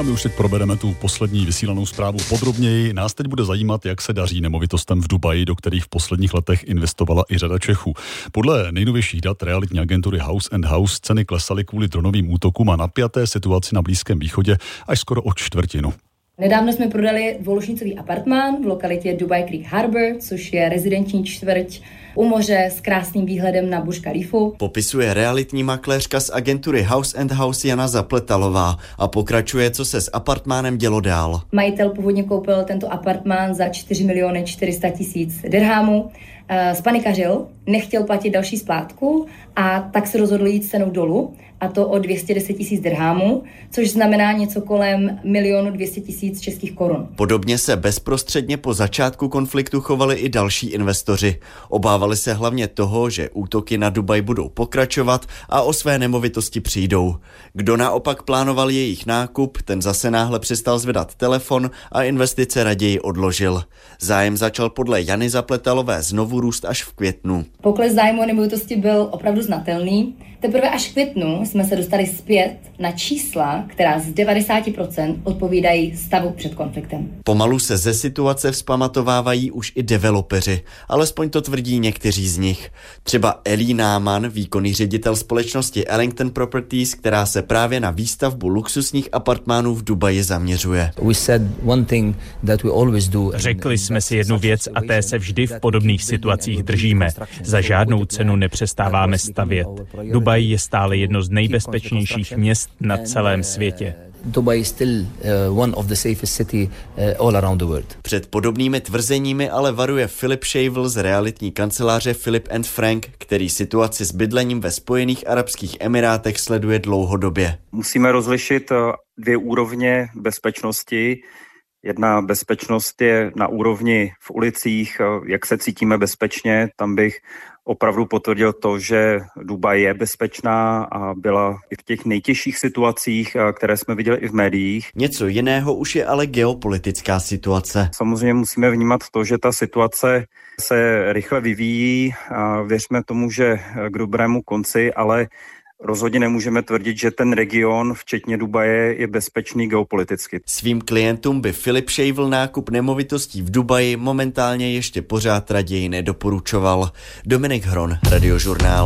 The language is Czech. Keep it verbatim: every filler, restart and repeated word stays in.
my už teď probereme tu poslední vysílanou zprávu podrobněji. Nás teď bude zajímat, jak se daří nemovitostem v Dubaji, do kterých v posledních letech investovala i řada Čechů. Podle nejnovějších dat realitní agentury House and House ceny klesaly kvůli dronovým útokům a napjaté situaci na Blízkém východě až skoro o čtvrtinu. Nedávno jsme prodali dvouložnicový apartmán v lokalitě Dubai Creek Harbor, což je rezidenční čtvrť u moře s krásným výhledem na Burj Khalifu. Popisuje realitní makléřka z agentury House and House Jana Zapletalová a pokračuje, co se s apartmánem dělo dál. Majitel původně koupil tento apartmán za čtyři miliony čtyři sta tisíc dirhamů. Spanikařil, nechtěl platit další splátku a tak se rozhodl jít cenou dolů, a to o dvě stě deset tisíc dirhamů, což znamená něco kolem milionu dvě stě tisíc českých korun. Podobně se bezprostředně po začátku konfliktu chovali i další investoři. Obávali se hlavně toho, že útoky na Dubaj budou pokračovat a o své nemovitosti přijdou. Kdo naopak plánoval jejich nákup, ten zase náhle přestal zvedat telefon a investice raději odložil. Zájem začal podle Jany Zapletalové znovu růst až v květnu. Pokles zájmu o nemovitosti byl opravdu znatelný. Teprve až v květnu jsme se dostali zpět na čísla, která z devadesát procent odpovídají stavu před konfliktem. Pomalu se ze situace vzpamatovávají už i developeři, alespoň to tvrdí někteří z nich. Třeba Eli Náman, výkonný ředitel společnosti Ellington Properties, která se právě na výstavbu luxusních apartmánů v Dubaji zaměřuje. Řekli jsme si jednu věc a té se vždy v podobných situacích držíme. Za žádnou cenu nepřestáváme stavět. Dubaj je stále jedno z nejbezpečnějších měst na celém světě. Dubai is still uh, one of the safest city uh, all around the world. Před podobnými tvrzeními ale varuje Philip Shavel z realitní kanceláře Philip and Frank, který situaci s bydlením ve Spojených arabských emirátech sleduje dlouhodobě. Musíme rozlišit dvě úrovně bezpečnosti. Jedna bezpečnost je na úrovni v ulicích, jak se cítíme bezpečně. Tam bych opravdu potvrdil to, že Dubaj je bezpečná a byla i v těch nejtěžších situacích, které jsme viděli i v médiích. Něco jiného už je ale geopolitická situace. Samozřejmě musíme vnímat to, že ta situace se rychle vyvíjí a věřme tomu, že k dobrému konci, ale rozhodně nemůžeme tvrdit, že ten region, včetně Dubaje, je bezpečný geopoliticky. Svým klientům by Philip Shavel nákup nemovitostí v Dubaji momentálně ještě pořád raději nedoporučoval. Dominik Hron, Radiožurnál.